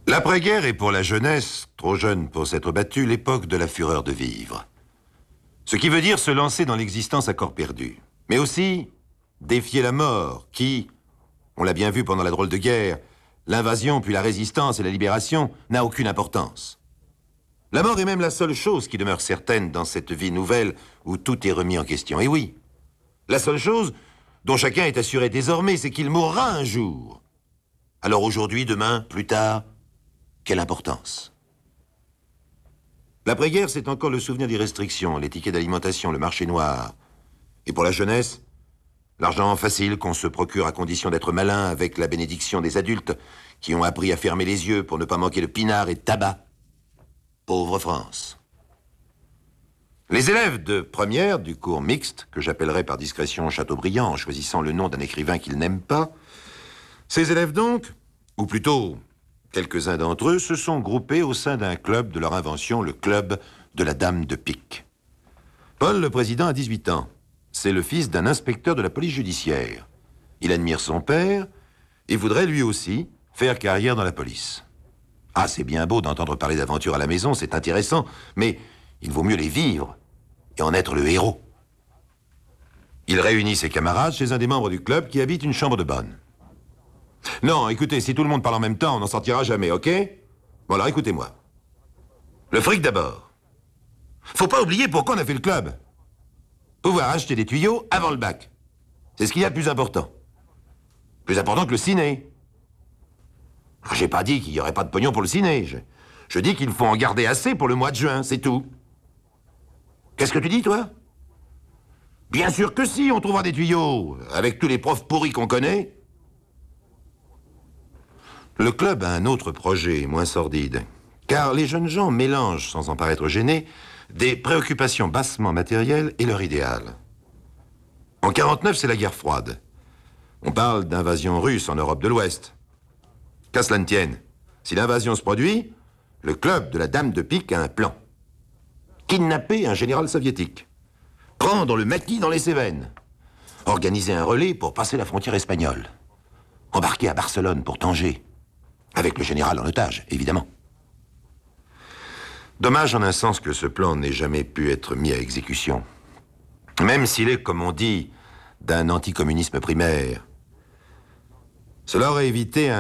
L'après-guerre est pour la jeunesse, trop jeune pour s'être battue, l'époque de la fureur de vivre. Ce qui veut dire se lancer dans l'existence à corps perdu. Mais aussi défier la mort, qui, on l'a bien vu pendant la drôle de guerre, l'invasion puis la résistance et la libération, n'a aucune importance. La mort est même la seule chose qui demeure certaine dans cette vie nouvelle où tout est remis en question. Et oui, la seule chose dont chacun est assuré désormais, c'est qu'il mourra un jour. Alors aujourd'hui, demain, plus tard, quelle importance? L'après-guerre, c'est encore le souvenir des restrictions, les tickets d'alimentation, le marché noir. Et pour la jeunesse, l'argent facile qu'on se procure à condition d'être malin avec la bénédiction des adultes qui ont appris à fermer les yeux pour ne pas manquer de pinard et de tabac. Pauvre France. Les élèves de première du cours mixte, que j'appellerai par discrétion Chateaubriand en choisissant le nom d'un écrivain qu'ils n'aiment pas, ces élèves donc, ou plutôt quelques-uns d'entre eux, se sont groupés au sein d'un club de leur invention, le club de la Dame de Pique. Paul, le président, a 18 ans. C'est le fils d'un inspecteur de la police judiciaire. Il admire son père et voudrait lui aussi faire carrière dans la police. Ah, c'est bien beau d'entendre parler d'aventures à la maison, c'est intéressant, mais il vaut mieux les vivre et en être le héros. Il réunit ses camarades chez un des membres du club qui habite une chambre de bonne. Non, écoutez, si tout le monde parle en même temps, on n'en sortira jamais, ok? Bon, alors écoutez-moi. Le fric d'abord. Faut pas oublier pourquoi on a fait le club. Pouvoir acheter des tuyaux avant le bac. C'est ce qu'il y a de plus important. Plus important que le ciné. J'ai pas dit qu'il n'y aurait pas de pognon pour le ciné. Je dis qu'il faut en garder assez pour le mois de juin, c'est tout. Qu'est-ce que tu dis, toi? Bien sûr que si, on trouvera des tuyaux. Avec tous les profs pourris qu'on connaît. Le club a un autre projet, moins sordide. Car les jeunes gens mélangent, sans en paraître gênés, des préoccupations bassement matérielles et leur idéal. En 1949, c'est la guerre froide. On parle d'invasion russe en Europe de l'Ouest. Qu'à cela ne tienne, si l'invasion se produit, le club de la Dame de Pique a un plan. Kidnapper un général soviétique. Prendre le maquis dans les Cévennes. Organiser un relais pour passer la frontière espagnole. Embarquer à Barcelone pour Tanger. Avec le général en otage, évidemment. Dommage en un sens que ce plan n'ait jamais pu être mis à exécution. Même s'il est, comme on dit, d'un anticommunisme primaire. Cela aurait évité un